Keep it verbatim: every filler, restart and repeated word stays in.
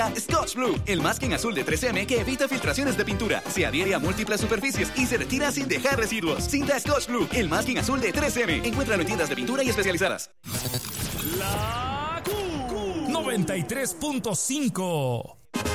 Scotch Blue, el masking azul de tres eme que evita filtraciones de pintura, se adhiere a múltiples superficies y se retira sin dejar residuos. Cinta Scotch Blue, el masking azul de tres eme. Encuéntralo en tiendas de pintura y especializadas. La Q noventa y tres punto cinco.